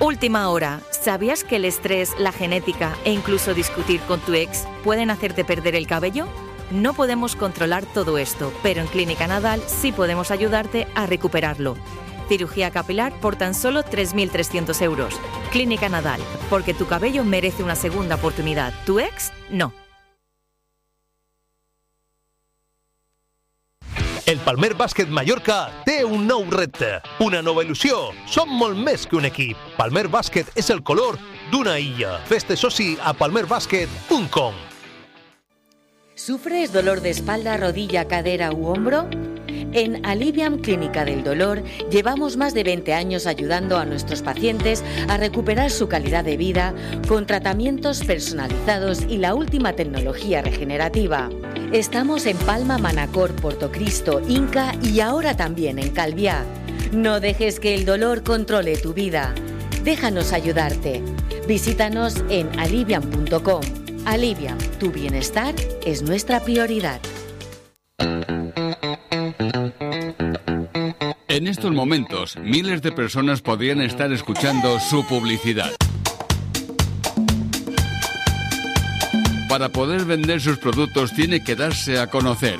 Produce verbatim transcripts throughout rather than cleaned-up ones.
Última hora. ¿Sabías que el estrés, la genética e incluso discutir con tu ex pueden hacerte perder el cabello? No podemos controlar todo esto, pero en Clínica Nadal sí podemos ayudarte a recuperarlo. Cirugía capilar por tan solo tres mil trescientos euros. Clínica Nadal, porque tu cabello merece una segunda oportunidad. Tu ex, no. El Palmer Bàsquet Mallorca té un nou repte, una nova il·lusió. Som molt més que un equip. Palmer Bàsquet és el color d'una illa. Fes-te soci a palmer bàsquet punt com. ¿Sufres dolor de espalda, rodilla, cadera u hombro? En Aliviam Clínica del Dolor llevamos más de veinte años ayudando a nuestros pacientes a recuperar su calidad de vida con tratamientos personalizados y la última tecnología regenerativa. Estamos en Palma, Manacor, Portocristo, Inca y ahora también en Calviá. No dejes que el dolor controle tu vida. Déjanos ayudarte. Visítanos en aliviam punto com. Aliviam, tu bienestar es nuestra prioridad. En estos momentos, miles de personas podrían estar escuchando su publicidad. Para poder vender sus productos tiene que darse a conocer.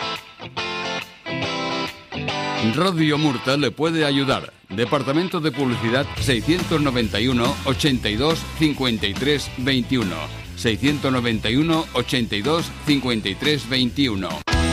Radio Murta le puede ayudar. Departamento de Publicidad seiscientos noventa y uno, ochenta y dos, cincuenta y tres, veintiuno. seiscientos noventa y uno, ochenta y dos, cincuenta y tres, veintiuno.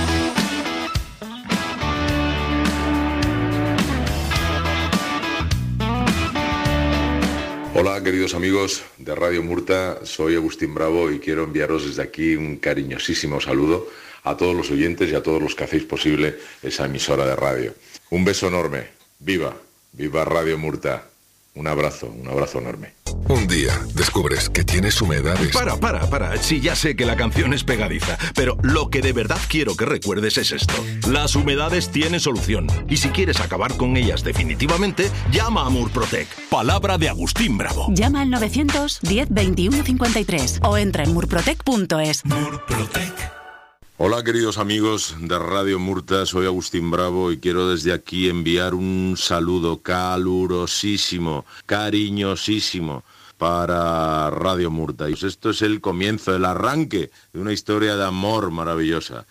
Hola queridos amigos de Radio Murta, soy Agustín Bravo y quiero enviaros desde aquí un cariñosísimo saludo a todos los oyentes y a todos los que hacéis posible esa emisora de radio. Un beso enorme, viva, viva Radio Murta, un abrazo, un abrazo enorme. Un día descubres que tienes humedades. Para, para, para. Sí, ya sé que la canción es pegadiza, pero lo que de verdad quiero que recuerdes es esto. Las humedades tienen solución. Y si quieres acabar con ellas definitivamente, llama a Murprotec. Palabra de Agustín Bravo. Llama al novecientos diez veintiuno cincuenta y tres o entra en murprotec punto es. Murprotec. Hola queridos amigos de Radio Murta, soy Agustín Bravo y quiero desde aquí enviar un saludo calurosísimo, cariñosísimo para Radio Murta. Y esto es el comienzo, el arranque de una historia de amor maravillosa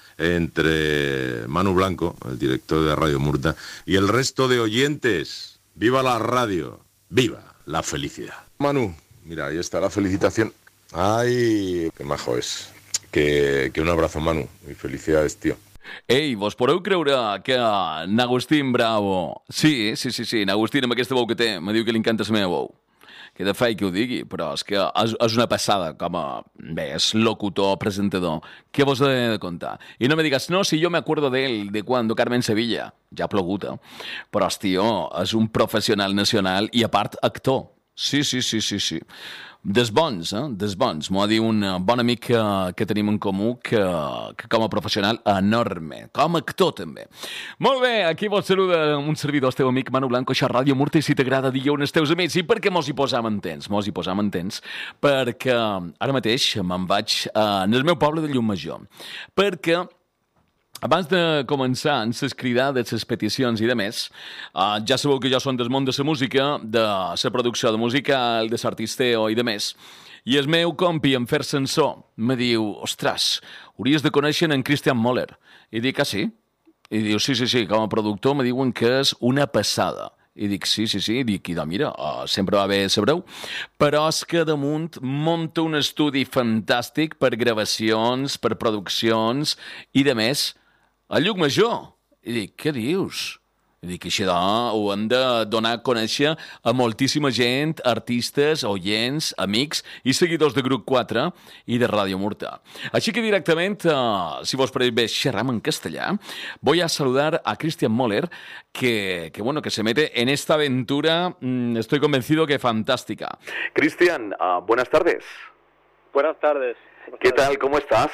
entre Manu Blanco, el director de Radio Murta, y el resto de oyentes. ¡Viva la radio! ¡Viva la felicidad! Manu, mira, ahí está la felicitación. ¡Ay, qué majo es! Que, que un abrazo, Manu, i felicidades, tio. Ei, vos podeu creure que n'Agustín Bravo... Sí, sí, sí, sí, n'Agustín amb aquesta veu que té, me diu que li encanta la meva veu. Queda fei que ho digui, però és que és, és una passada com a... Bé, és locutor, presentador. Què vos he de contar? I no me digues, no, si jo me acuerdo de él, de cuando Carmen Sevilla. Ja ha plogut, eh? Però, hòstia, és un professional nacional i, a part, actor. Sí, sí, sí, sí, sí. Des bons, eh? Des bons. M'ho ha dit un bon amic que, que tenim en comú que, que com a professional enorme. Com a actor, també. Molt bé, aquí vos saluda un servidor, el teu amic Manu Blanco, això Ràdio Murta, i si t'agrada dir on els teus amics. I per què mos hi posam en temps? Mos hi posam en temps perquè ara mateix me'n vaig uh, en el meu poble de Llumajor. Perquè abans de començar amb les cridades, les peticions i de més, uh, ja sabeu que jo som del món de la música, de la producció de musical, de l'artisteo i de més, i el meu compi en fer sensor me diu, ostres, hauries de conèixer en Christian Moller. I dic, ah, sí? I diu, sí, sí, sí, com a productor me diuen que és una passada. I dic, sí, sí, sí, i dic, i de, mira, uh, sempre va bé sabreu, però és que damunt munta un estudi fantàstic per gravacions, per produccions i de més, a Llucmajor. I dic, què dius? I dic, així ho hem de donar a conèixer a moltíssima gent, artistes, oients, amics i seguidors de Grup quatre i de Ràdio Murta. Així que directament, uh, si vos pareix bé, xerram en castellà. Voy a saludar a Christian Moller, que, que, bueno, que se mete en esta aventura, mmm, estoy convencido que fantástica. Christian, uh, buenas tardes. Buenas tardes. Buenas ¿Qué tardes. tal? ¿Cómo estás?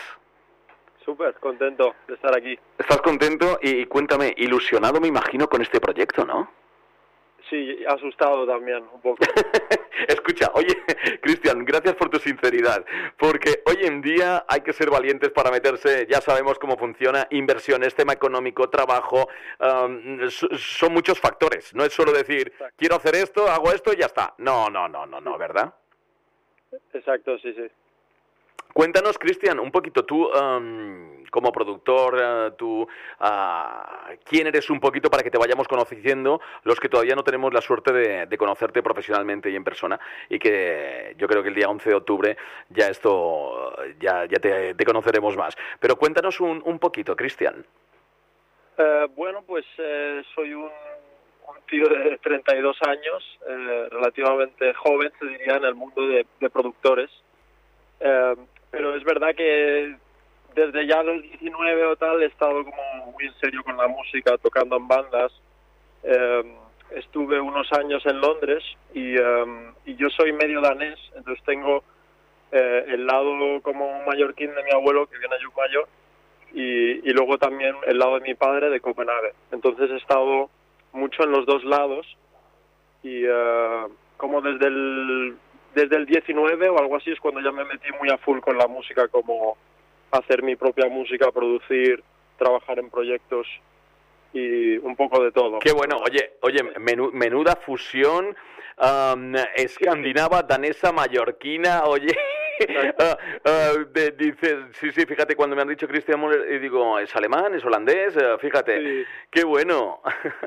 Súper contento de estar aquí. ¿Estás contento? Y cuéntame, ilusionado me imagino con este proyecto, ¿no? Sí, asustado también, un poco. Escucha, oye, Cristian, gracias por tu sinceridad, porque hoy en día hay que ser valientes para meterse, ya sabemos cómo funciona, inversiones, tema económico, trabajo, um, son muchos factores, no es solo decir, exacto, quiero hacer esto, hago esto y ya está. No, no, no, no, no, ¿verdad? Exacto, sí, sí. Cuéntanos, Cristian, un poquito tú, um, como productor, uh, tú, uh, ¿quién eres un poquito para que te vayamos conociendo los que todavía no tenemos la suerte de, de conocerte profesionalmente y en persona? Y que yo creo que el día once de octubre ya esto, ya, ya te, te conoceremos más. Pero cuéntanos un, un poquito, Cristian. Uh, bueno, pues eh, soy un, un tío de treinta y dos años, eh, relativamente joven, se diría, en el mundo de, de productores. Uh, pero es verdad que desde ya los diecinueve o tal he estado como muy en serio con la música, tocando en bandas. Eh, estuve unos años en Londres y, eh, y yo soy medio danés, entonces tengo eh, el lado como mallorquín de mi abuelo, que viene de Llucmayor, y, y luego también el lado de mi padre, de Copenhague. Entonces he estado mucho en los dos lados y eh, como desde el... Desde el diecinueve o algo así es cuando ya me metí muy a full con la música, como hacer mi propia música, producir, trabajar en proyectos y un poco de todo. Qué bueno, oye, oye, menú, menuda fusión um, escandinava, danesa, mallorquina, oye... Uh, uh, de, dices, sí, sí, fíjate, cuando me han dicho Christian Moller, y digo, ¿es alemán, es holandés? Uh, fíjate, sí. Qué bueno.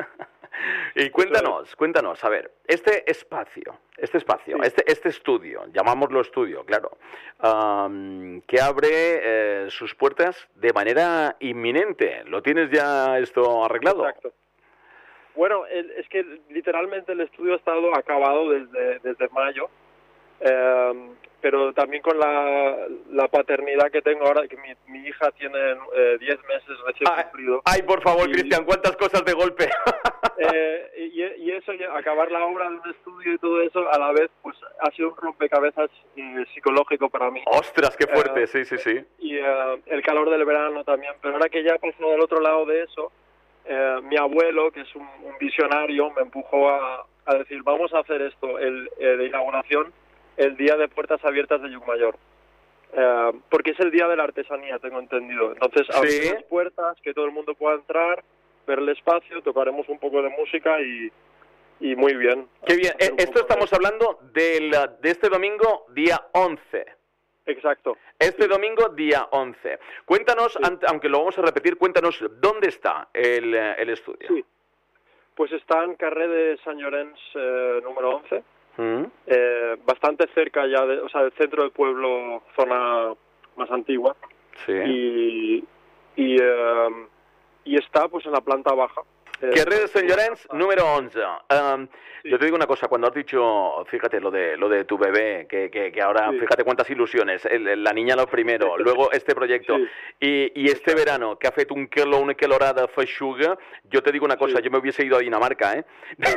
Y cuéntanos, cuéntanos, a ver, este espacio, este espacio, sí. este, este estudio, llamámoslo estudio, claro, um, que abre eh, sus puertas de manera inminente. ¿Lo tienes ya esto arreglado? Exacto. Bueno, el, es que literalmente el estudio ha estado acabado desde, desde mayo, eh, pero también con la, la paternidad que tengo ahora, que mi, mi hija tiene eh, diez meses recién ay, cumplido. Ay, por favor, y, Cristian, ¿cuántas cosas de golpe? eh, y, y eso, acabar la obra de un estudio y todo eso, a la vez, pues ha sido un rompecabezas eh, psicológico para mí. ¡Ostras, qué fuerte! Eh, sí, sí, sí. Y eh, el calor del verano también, pero ahora que ya he pasado del otro lado de eso, eh, mi abuelo, que es un, un visionario, me empujó a, a decir, vamos a hacer esto, el eh, de inauguración, el día de puertas abiertas de Llucmayor, eh, porque es el día de la artesanía, tengo entendido. Entonces, abrir ¿sí? las puertas, que todo el mundo pueda entrar, ver el espacio, tocaremos un poco de música y, y muy bien. Qué bien. Eh, esto estamos de... hablando del, de este domingo, día once. Exacto. Este sí. domingo, día once. Cuéntanos, sí. aunque lo vamos a repetir, cuéntanos dónde está el, el estudio. Sí. Pues está en Carrer de Sant Llorenç, eh, número once. Mm. Eh, bastante cerca ya, de, o sea, del centro del pueblo, zona más antigua. Sí. Y, y, eh, y está pues en la planta baja. Eh, Carrer de Sant Llorenç, número once. Um, sí. Yo te digo una cosa, cuando has dicho, fíjate, lo de lo de tu bebé, que, que, que ahora, sí. fíjate cuántas ilusiones, el, la niña lo primero, luego este proyecto, sí. y, y este verano, que ha fet un kilo, una kilorada feixuga, yo te digo una cosa, sí. yo me hubiese ido a Dinamarca, ¿eh?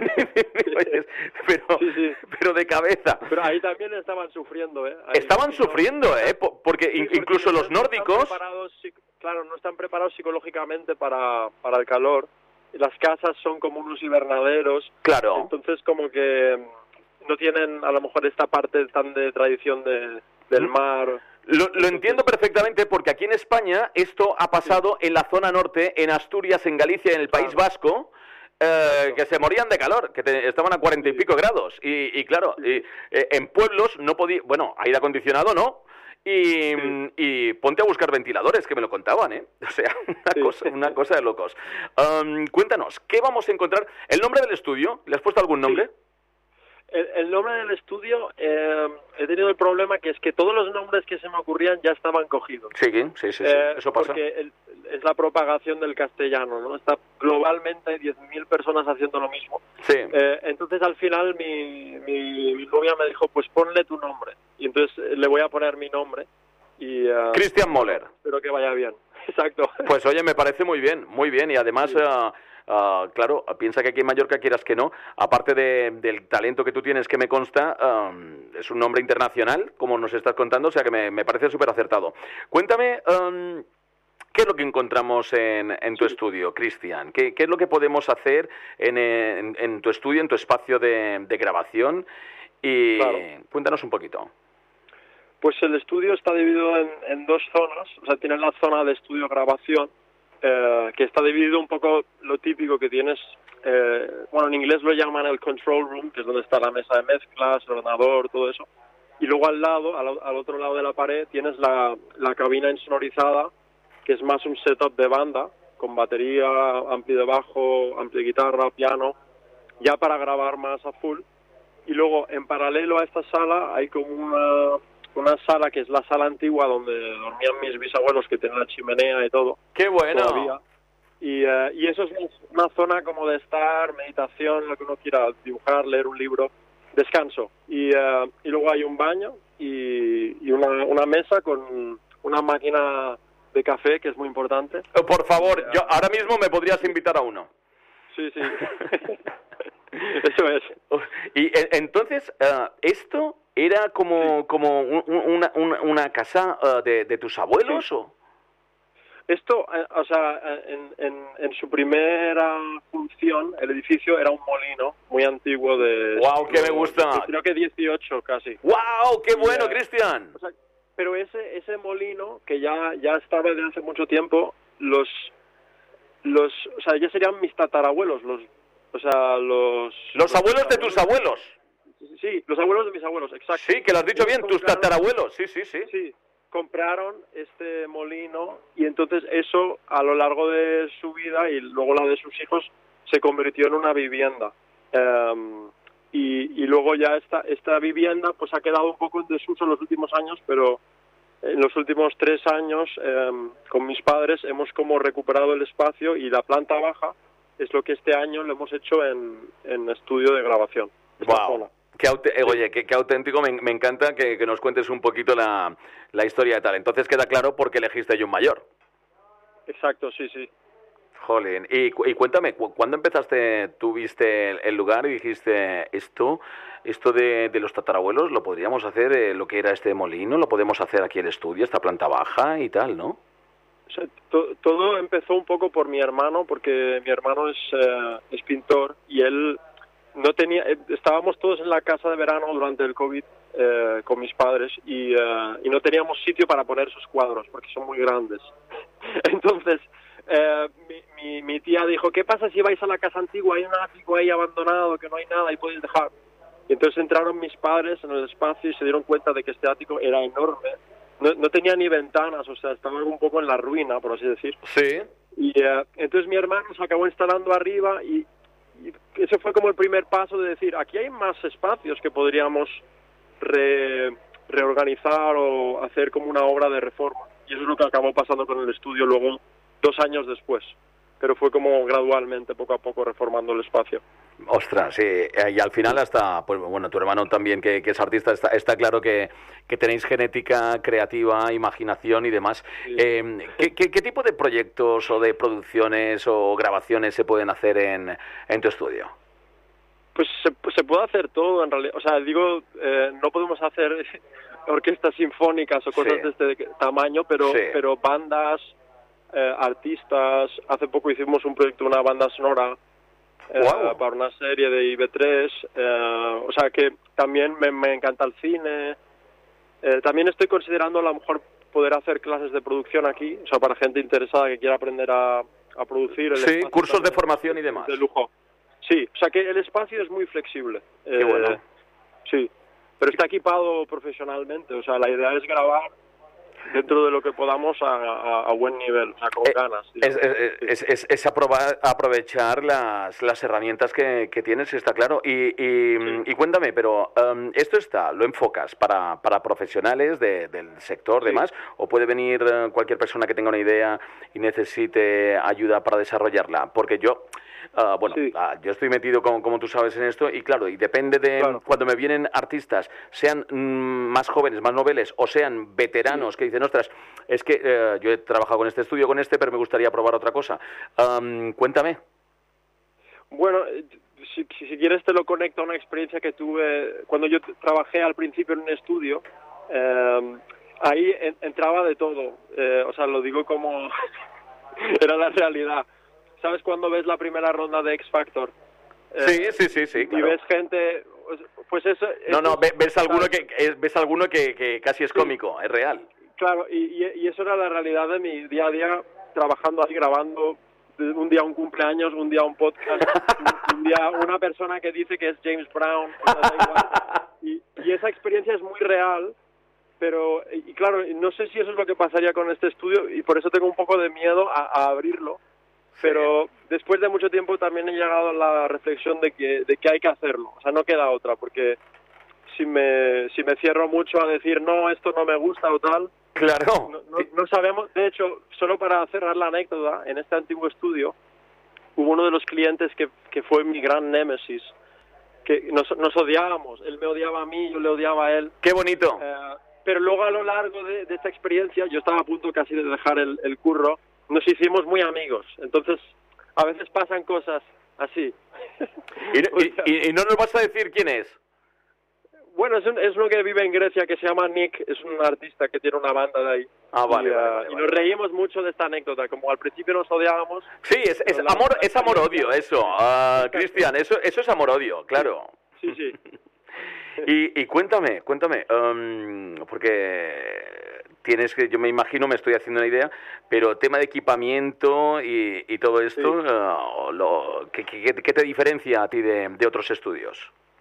pero, sí, sí. pero de cabeza. Pero ahí también estaban sufriendo, ¿eh? Ahí estaban sufriendo, ¿eh? Porque, sí, porque incluso los nórdicos... Claro, no están preparados psicológicamente para, para el calor. Las casas son como unos invernaderos, claro. Entonces como que no tienen a lo mejor esta parte tan de tradición de, del mar. Lo, lo entonces... entiendo perfectamente porque aquí en España esto ha pasado sí. en la zona norte, en Asturias, en Galicia, en el País claro. Vasco, eh, que se morían de calor, que te, estaban a cuarenta y pico grados y, y claro, sí. y, eh, en pueblos no podía, bueno, aire acondicionado no. Y, sí. y ponte a buscar ventiladores, que me lo contaban, ¿eh? O sea, una, sí. cosa, una cosa de locos. Um, cuéntanos, ¿qué vamos a encontrar? ¿El nombre del estudio? ¿Le has puesto algún nombre? Sí. El, el nombre del estudio, eh, he tenido el problema que es que todos los nombres que se me ocurrían ya estaban cogidos. Sí, sí, sí, sí. Eh, eso pasa. Porque el, es la propagación del castellano, ¿no? Está globalmente hay diez mil personas haciendo lo mismo. Sí. Eh, entonces al final mi, mi, mi novia me dijo, pues ponle tu nombre. Y entonces le voy a poner mi nombre. y uh, Christian Moller. Espero que vaya bien. Exacto. Pues oye, me parece muy bien, muy bien. Y además... Sí. Uh, Uh, claro, piensa que aquí en Mallorca, quieras que no, aparte de, del talento que tú tienes, que me consta, um, es un nombre internacional, como nos estás contando, o sea que me, me parece súper acertado. Cuéntame, um, ¿Qué es lo que encontramos en, en tu estudio, Cristian? ¿Qué, ¿Qué es lo que podemos hacer en, en, en tu estudio, en tu espacio de, de grabación? Y claro, cuéntanos un poquito. Pues el estudio está dividido en, en dos zonas. O sea, tienes la zona de estudio-grabación, eh, que está dividido un poco lo típico que tienes. Eh, bueno, en inglés lo llaman el control room, que es donde está la mesa de mezclas, el ordenador, todo eso. Y luego al lado, al, al otro lado de la pared, tienes la, la cabina insonorizada, que es más un setup de banda, con batería, ampli de bajo, ampli de guitarra, piano, ya para grabar más a full. Y luego, en paralelo a esta sala, hay como una, una sala que es la sala antigua donde dormían mis bisabuelos, que tienen la chimenea y todo. ¡Qué bueno! Todavía. Y, uh, y eso es una zona como de estar, meditación, lo que uno quiera, dibujar, leer un libro, descanso. Y, uh, y luego hay un baño y, y una, una mesa con una máquina de café, que es muy importante. Por favor, yo ahora mismo me podrías invitar a uno. Sí, sí. Eso es. Y entonces, uh, esto era como, como un, una, una, una casa uh, de, de tus abuelos, sí. ¿O? Esto, eh, o sea, en, en, en su primera función, el edificio era un molino muy antiguo de... ¡Wow, que me gusta! Creo que dieciocho casi. ¡Wow, qué bueno, y, Cristian! O sea, pero ese ese molino, que ya ya estaba desde hace mucho tiempo, los... los o sea, ya serían mis tatarabuelos, los... O sea, los... Los abuelos de tus abuelos. Sí, los abuelos de mis abuelos, exacto. Sí, que lo has dicho bien, tus tatarabuelos, sí, sí, sí. Sí. Compraron este molino y entonces eso a lo largo de su vida y luego la de sus hijos se convirtió en una vivienda. Um, y, y luego ya esta, esta vivienda pues ha quedado un poco en desuso en los últimos años, pero en los últimos tres años um, con mis padres hemos como recuperado el espacio y la planta baja es lo que este año lo hemos hecho en, en estudio de grabación. Wow. Qué eh, oye, qué, qué auténtico, me, me encanta que, que nos cuentes un poquito la, la historia de tal. Entonces queda claro por qué elegiste John Mayor. Exacto, sí, sí. Jolín, y, y cuéntame, ¿cuándo empezaste, tuviste el, el lugar y dijiste esto, esto de, de los tatarabuelos, lo podríamos hacer, eh, lo que era este molino, lo podemos hacer aquí en el estudio, esta planta baja y tal, ¿no? O sea, to, todo empezó un poco por mi hermano, porque mi hermano es, eh, es pintor y él... no tenía estábamos todos en la casa de verano durante el COVID eh, con mis padres y, uh, y no teníamos sitio para poner esos cuadros porque son muy grandes. Entonces eh, mi, mi, mi tía dijo, ¿qué pasa si vais a la casa antigua? Hay un ático ahí abandonado que no hay nada y podéis dejar. Y entonces entraron mis padres en el espacio y se dieron cuenta de que este ático era enorme, no, no tenía ni ventanas, o sea, estaba un poco en la ruina, por así decir. Sí. Y uh, entonces mi hermano se acabó instalando arriba y Y ese fue como el primer paso de decir, aquí hay más espacios que podríamos re, reorganizar o hacer como una obra de reforma. Y eso es lo que acabó pasando con el estudio luego, dos años después. Pero fue como gradualmente, poco a poco, reformando el espacio. Ostras, sí, y al final hasta, pues bueno, tu hermano también, que, que es artista, está, está claro que, que tenéis genética creativa, imaginación y demás. Sí. Eh, ¿qué, qué, ¿Qué tipo de proyectos o de producciones o grabaciones se pueden hacer en, en tu estudio? Pues se, se puede hacer todo, en realidad. O sea, digo, eh, no podemos hacer orquestas sinfónicas o cosas sí. de este tamaño, pero, sí. pero bandas, eh, artistas. Hace poco hicimos un proyecto, una banda sonora, Wow. Uh, para una serie de I B tres, uh, o sea que también me, me encanta el cine. Uh, también estoy considerando a lo mejor poder hacer clases de producción aquí, o sea, para gente interesada que quiera aprender a, a producir. El sí, cursos de formación y demás. De lujo. Sí, o sea que el espacio es muy flexible. Qué uh, bueno. Sí, pero está equipado profesionalmente, o sea, la idea es grabar dentro de lo que podamos a, a, a buen nivel, o sea, con eh, ganas. Es, es, es, es aprobar, aprovechar las, las herramientas que, que tienes, está claro. Y, y, sí. y cuéntame, pero um, ¿esto está, lo enfocas para, para profesionales de, del sector, sí. demás, o puede venir cualquier persona que tenga una idea y necesite ayuda para desarrollarla? Porque yo... Uh, bueno, sí. uh, yo estoy metido, como, como tú sabes, en esto y claro, y depende de claro. cuando me vienen artistas, sean mm, más jóvenes, más noveles o sean veteranos sí. que dicen, ostras, es que uh, yo he trabajado con este estudio, con este, pero me gustaría probar otra cosa. Um, cuéntame. Bueno, si, si quieres te lo conecto a una experiencia que tuve cuando yo trabajé al principio en un estudio. Eh, ahí en, entraba de todo, eh, o sea, lo digo como era la realidad. ¿Sabes cuando ves la primera ronda de X Factor? Eh, sí, sí, sí, sí, claro. Y ves gente, pues eso... No, eso no, ves, ves alguno, que, ves alguno que, que casi es cómico, sí. Es real. Claro, y, y, y eso era la realidad de mi día a día, trabajando ahí, grabando, un día un cumpleaños, un día un podcast, un, un día una persona que dice que es James Brown, o sea, da igual. Y, y esa experiencia es muy real, pero, y claro, no sé si eso es lo que pasaría con este estudio, y por eso tengo un poco de miedo a, a abrirlo, pero sí. Después de mucho tiempo también he llegado a la reflexión de que, de que hay que hacerlo, o sea, no queda otra, porque si me, si me cierro mucho a decir, no, esto no me gusta o tal, claro. No, no, no sabemos. De hecho, solo para cerrar la anécdota, en este antiguo estudio hubo uno de los clientes que, que fue mi gran némesis, que nos, nos odiábamos. Él me odiaba a mí, yo le odiaba a él. ¡Qué bonito! Eh, pero luego a lo largo de, de esta experiencia, yo estaba a punto casi de dejar el, el curro, nos hicimos muy amigos. Entonces, a veces pasan cosas así. ¿Y, no, y, y no nos vas a decir quién es? Bueno, es, un, es uno que vive en Grecia, que se llama Nick, es un artista que tiene una banda de ahí. Ah, vale, y, uh, vale, vale, y vale. nos reímos mucho de esta anécdota, como al principio nos odiábamos. Sí, es, es amor, es amor-odio eso, uh, Cristian, eso, eso es amor-odio, claro. Sí, sí. y, y cuéntame, cuéntame, um, porque tienes que, yo me imagino, me estoy haciendo una idea, pero tema de equipamiento y, y todo esto, sí. uh, lo, ¿qué, qué, ¿qué te diferencia a ti de, de otros estudios?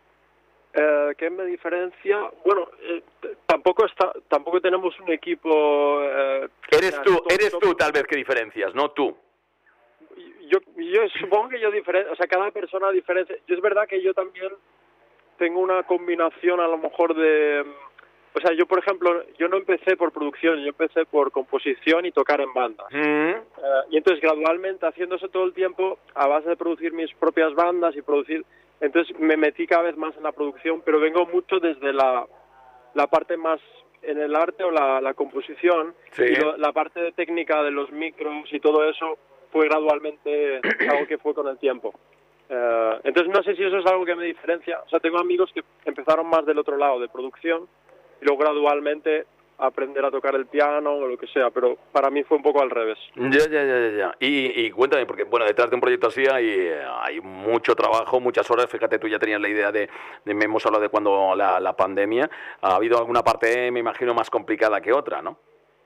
Eh, ¿Qué me diferencia? Bueno, eh, tampoco está, tampoco tenemos un equipo... Eh, eres tú, top, eres top. tú tal vez que diferencias, no tú. Yo, yo supongo que yo diferencio, o sea, cada persona diferencia. Yo es verdad que yo también tengo una combinación a lo mejor de... O sea, yo por ejemplo, yo no empecé por producción, yo empecé por composición y tocar en bandas. Mm. Eh, y entonces gradualmente, haciéndose todo el tiempo, a base de producir mis propias bandas y producir... Entonces me metí cada vez más en la producción, pero vengo mucho desde la, la parte más en el arte o la, la composición, sí. Y lo, la parte de técnica de los micros y todo eso fue gradualmente algo que fue con el tiempo. Uh, entonces no sé si eso es algo que me diferencia. O sea, tengo amigos que empezaron más del otro lado, de producción, y luego gradualmente aprender a tocar el piano o lo que sea, pero para mí fue un poco al revés. Ya, ya, ya, ya. Y, y cuéntame, porque bueno, detrás de un proyecto así hay, hay mucho trabajo, muchas horas. Fíjate, tú ya tenías la idea de, de me hemos hablado de cuando la, la pandemia. Ha habido alguna parte, me imagino, más complicada que otra, ¿no?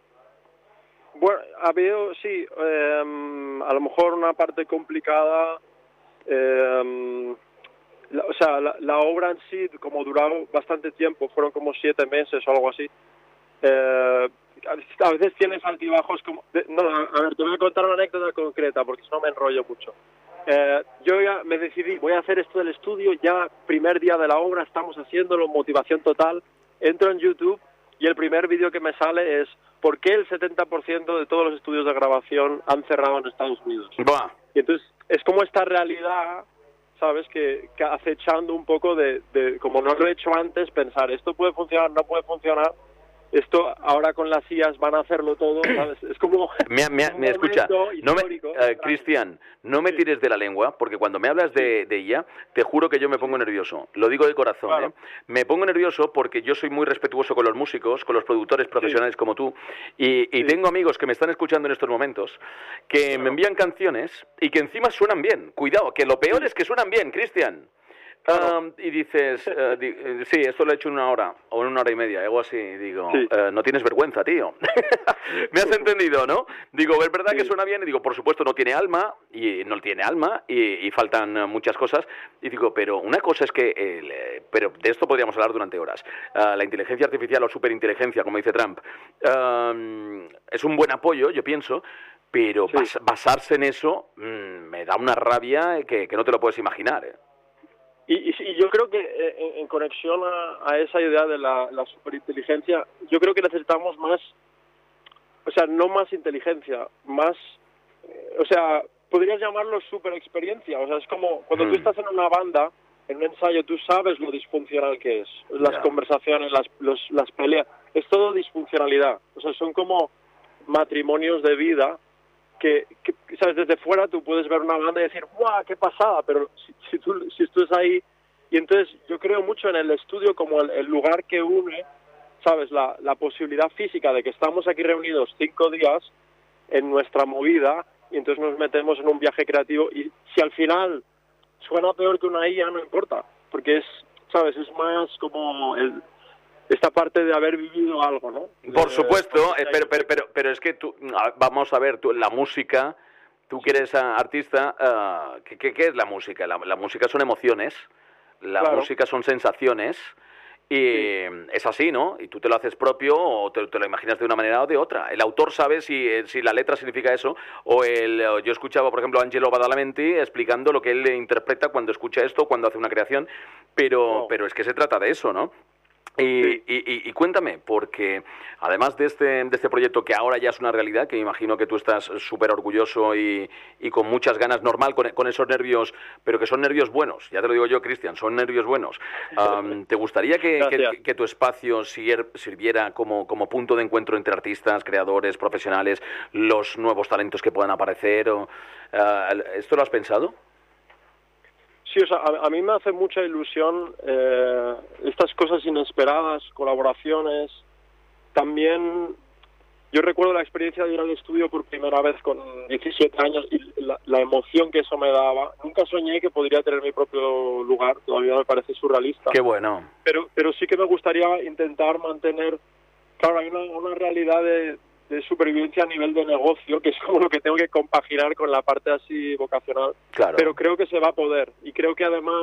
Bueno, ha habido, sí, eh, a lo mejor una parte complicada, eh, la, o sea, la, la obra en sí, como duraba bastante tiempo, fueron como siete meses o algo así. Eh, a veces tienes altibajos como... De, no, a ver, te voy a contar una anécdota concreta porque si no me enrollo mucho. Eh, yo ya me decidí, voy a hacer esto del estudio, ya primer día de la obra, estamos haciéndolo, motivación total, entro en YouTube y el primer vídeo que me sale es ¿por qué el setenta por ciento de todos los estudios de grabación han cerrado en Estados Unidos? Bah. Y entonces es como esta realidad, ¿sabes? Que, que acechando un poco de, de, como no lo he hecho antes, pensar, esto puede funcionar, no puede funcionar. Esto ahora con las I As van a hacerlo todo, ¿sabes? Es como... Me, me, me escucha, no me, uh, Cristian, no me tires de la lengua, porque cuando me hablas de, de I A, te juro que yo me pongo nervioso. Lo digo de corazón, claro. ¿eh? Me pongo nervioso porque yo soy muy respetuoso con los músicos, con los productores profesionales sí. como tú, y, y sí. tengo amigos que me están escuchando en estos momentos, que claro. me envían canciones y que encima suenan bien. Cuidado, que lo peor es que suenan bien, Cristian. Claro. Um, y dices, uh, di, uh, sí, esto lo he hecho en una hora o en una hora y media, algo así. Y digo, sí. uh, no tienes vergüenza, tío. Me has entendido, ¿no? Digo, es verdad sí. que suena bien. Y digo, por supuesto, no tiene alma. Y no tiene alma. Y, y faltan uh, muchas cosas. Y digo, pero una cosa es que... Eh, pero de esto podríamos hablar durante horas. Uh, la inteligencia artificial o superinteligencia, como dice Trump, uh, es un buen apoyo, yo pienso. Pero sí. bas basarse en eso mmm, me da una rabia que, que no te lo puedes imaginar, ¿eh? Y, y, y yo creo que eh, en, en conexión a, a esa idea de la, la superinteligencia, yo creo que necesitamos más, o sea, no más inteligencia, más, eh, o sea, podrías llamarlo superexperiencia, o sea, es como cuando mm. tú estás en una banda, en un ensayo, tú sabes lo disfuncional que es, las yeah. conversaciones, las, los, las peleas, es todo disfuncionalidad, o sea, son como matrimonios de vida. Que, que, ¿sabes? Desde fuera tú puedes ver una banda y decir, ¡guau, qué pasada! Pero si, si tú si estás ahí... Y entonces yo creo mucho en el estudio como el, el lugar que une, ¿sabes? La, la posibilidad física de que estamos aquí reunidos cinco días en nuestra movida y entonces nos metemos en un viaje creativo y si al final suena peor que una I A, no importa, porque es, ¿sabes? Es más como el, esta parte de haber vivido algo, ¿no? Por de, supuesto, eh, pero, pero, pero, pero es que tú, vamos a ver, tú, la música, tú que eres artista, uh, ¿qué, qué, ¿qué es la música? La, la música son emociones, la claro. música son sensaciones, y sí. es así, ¿no? Y tú te lo haces propio o te, te lo imaginas de una manera o de otra. El autor sabe si, si la letra significa eso, o el yo escuchaba, por ejemplo, a Angelo Badalamenti explicando lo que él interpreta cuando escucha esto, cuando hace una creación, pero, oh. pero es que se trata de eso, ¿no? Y, sí. y, y, y cuéntame, porque además de este, de este proyecto que ahora ya es una realidad, que imagino que tú estás súper orgulloso y, y con muchas ganas, normal, con, con esos nervios, pero que son nervios buenos, ya te lo digo yo, Cristian, son nervios buenos. Um, ¿Te gustaría que, que, que tu espacio sirviera como, como punto de encuentro entre artistas, creadores, profesionales, los nuevos talentos que puedan aparecer? O, uh, ¿Esto lo has pensado? Sí, o sea, a, a mí me hace mucha ilusión eh, estas cosas inesperadas, colaboraciones. También yo recuerdo la experiencia de ir al estudio por primera vez con diecisiete años y la, la emoción que eso me daba. Nunca soñé que podría tener mi propio lugar, todavía me parece surrealista. Qué bueno. Pero, pero sí que me gustaría intentar mantener, claro, hay una, una realidad de... de supervivencia a nivel de negocio, que es como lo que tengo que compaginar con la parte así vocacional. Claro. Pero creo que se va a poder. Y creo que además